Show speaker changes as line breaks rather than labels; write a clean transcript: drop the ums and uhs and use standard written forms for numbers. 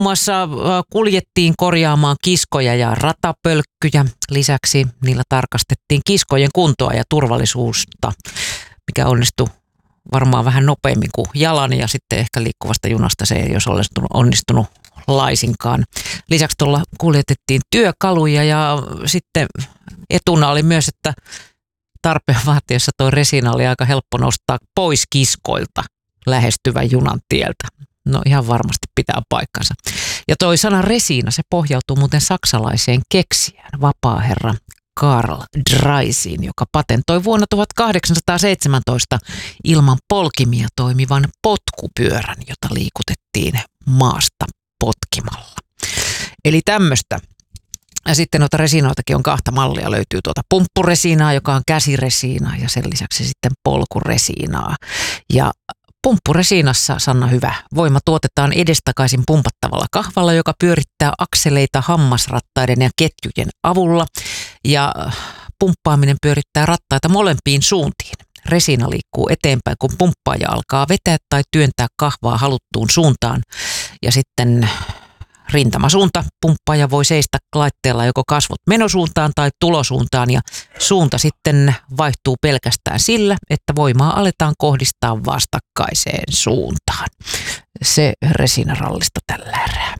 muassa kuljettiin korjaamaan kiskoja ja ratapölkkyjä. Lisäksi niillä tarkastettiin kiskojen kuntoa ja turvallisuutta, mikä onnistui varmaan vähän nopeammin kuin jalan, ja sitten ehkä liikkuvasta junasta se ei olisi onnistunut laisinkaan. Lisäksi tuolla kuljetettiin työkaluja, ja sitten etuna oli myös, että tarpeen vaatiessa tuo resina oli aika helppo nostaa pois kiskoilta lähestyvän junan tieltä. No ihan varmasti pitää paikkansa. Ja toi sana resina, se pohjautuu muuten saksalaiseen keksijään, vapaaherra Karl Dreisiin, joka patentoi vuonna 1817 ilman polkimia toimivan potkupyörän, jota liikutettiin maasta potkimalla. Eli tämmöistä. Ja sitten noita resinoitakin on kahta mallia. Löytyy tuota pumppuresiinaa, joka on käsiresiinaa, ja sen lisäksi sitten polkuresiinaa. Ja pumppuresiinassa, Sanna Hyvä, voima tuotetaan edestakaisin pumpattavalla kahvalla, joka pyörittää akseleita hammasrattaiden ja ketjujen avulla. Ja pumppaaminen pyörittää rattaita molempiin suuntiin. Resina liikkuu eteenpäin, kun pumppaaja alkaa vetää tai työntää kahvaa haluttuun suuntaan. Ja sitten rintamasuunta pumppaaja voi seistä laitteella joko kasvot menosuuntaan tai tulosuuntaan, ja suunta sitten vaihtuu pelkästään sillä, että voimaa aletaan kohdistaa vastakkaiseen suuntaan. Se resinarallista tällä erää.